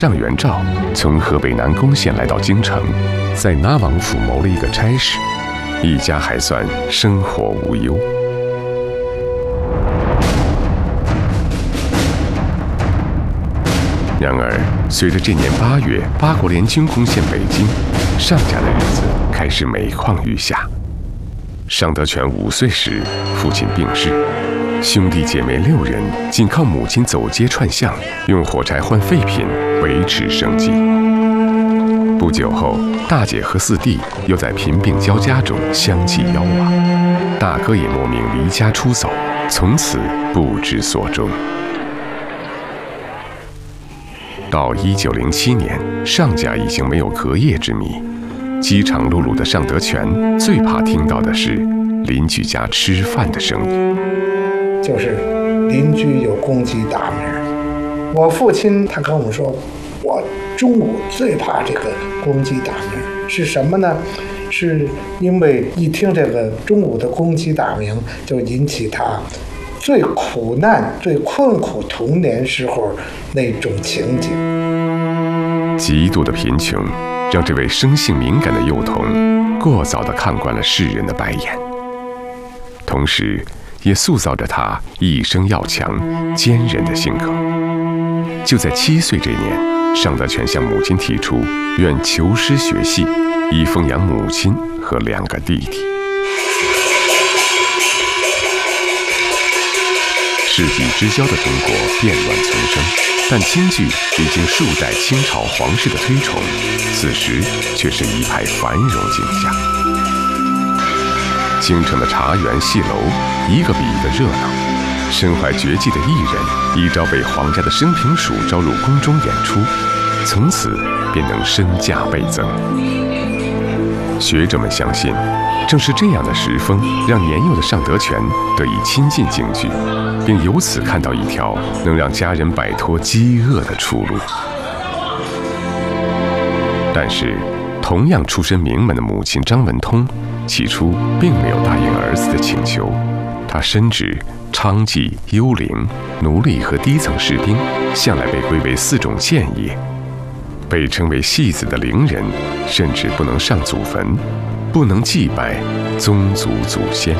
张元照从河北南宫县来到京城，在拿王府谋了一个差事，一家还算生活无忧。然而，随着这年8月八国联军攻陷北京，尚家的日子开始每况愈下。尚德全5岁时，父亲病逝，兄弟姐妹6人仅靠母亲走街串巷，用火柴换废品维持生计。不久后，大姐和4弟又在贫病交加中相继夭亡，大哥也莫名离家出走，从此不知所终。到1907年，尚家已经没有隔夜之米。饥肠辘辘的尚德全最怕听到的是邻居家吃饭的声音， 就是邻居有公鸡打鸣。我父亲他跟我们说，我中午最怕这个公鸡打鸣，是什么呢？是因为一听这个中午的公鸡打鸣，就引起他最苦难、最困苦童年时候那种情景。 极度的贫穷让这位生性敏感的幼童过早地看惯了世人的白眼，同时也塑造着他一生要强、坚韧的性格。就在7岁这年，尚德全向母亲提出愿求师学戏，以奉养母亲和2个弟弟。世纪之交的中国变乱丛生，但京剧历经数代清朝皇室的推崇，此时却是一派繁荣景象。京城的茶园戏楼一个比一个热闹，身怀绝技的艺人依照被皇家的生平署招入宫中演出，从此便能身价倍增。学者们相信，正是这样的时风，让年幼的尚德全得以亲近京剧，并由此看到一条能让家人摆脱饥饿的出路。但是，同样出身名门的母亲张文通，起初并没有答应儿子的请求。他深知娼妓、幽灵、奴隶和低层士兵向来被归为4种贱业。被称为戏子的伶人，甚至不能上祖坟，不能祭拜宗族祖先。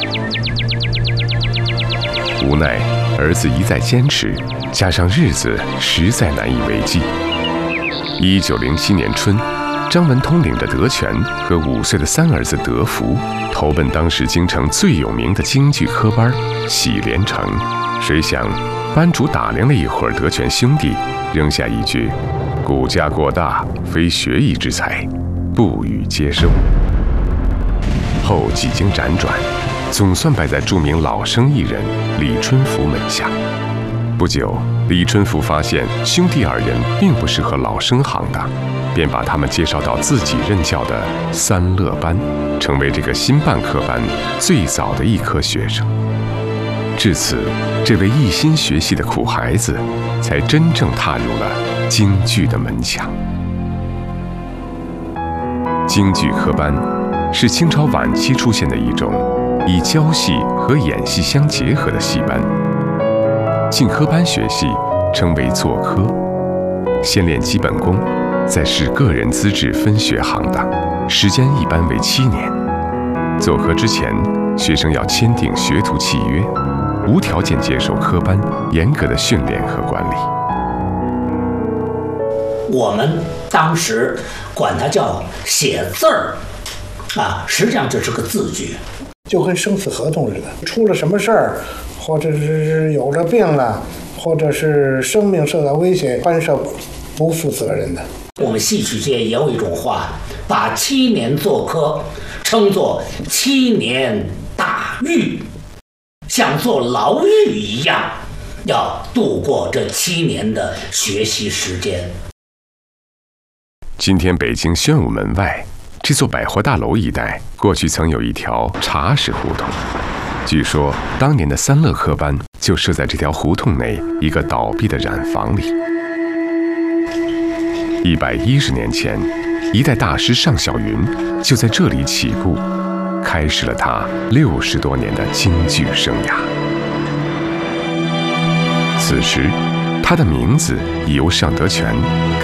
无奈儿子一再坚持，加上日子实在难以为继。1907年春，张文通领着德全和5岁的3儿子德福，投奔当时京城最有名的京剧科班喜连城。谁想班主打量了一会儿德全兄弟，扔下一句：“骨架过大，非学艺之才，不予接受。”后几经辗转，总算拜在著名老生艺人李春福门下。不久，李春福发现兄弟2人并不适合老生行当，便把他们介绍到自己任教的3乐班，成为这个新办科班最早的一科学生。至此，这位一心学戏的苦孩子才真正踏入了京剧的门墙。京剧科班是清朝晚期出现的一种以教戏和演戏相结合的戏班。进科班学戏称为做科，先练基本功，再视个人资质分学行当，时间一般为7年。做科之前，学生要签订学徒契约，无条件接受科班严格的训练和管理。 我们当时管它叫写字儿，实际上这是个字据， 就跟生死合同似的，出了什么事儿，或者是有了病了，或者是生命受到威胁，班社不负责任的。 我们戏曲界也有一种话，把7年做科称作7年大狱，像坐牢狱一样，要度过这7年的学习时间。 今天北京宣武门外这座百货大楼一带，过去曾有一条茶食胡同。据说当年的3乐科班就设在这条胡同内一个倒闭的染坊里。110年前，一代大师尚小云就在这里起步，开始了他60多年的京剧生涯。此时， 他的名字已由尚德全